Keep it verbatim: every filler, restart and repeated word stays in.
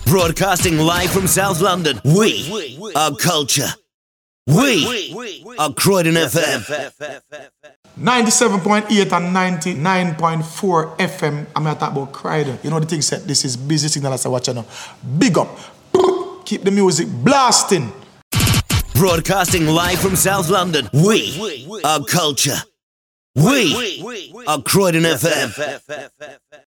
Broadcasting live from South London, we are culture. We are Croydon F M. ninety-seven point eight and ninety-nine point four F M. I'm going to talk about Croydon. You know the thing said, this is Busy Signal as I watch now. Big up. Keep the music blasting. Broadcasting live from South London, we are culture. We are Croydon F M.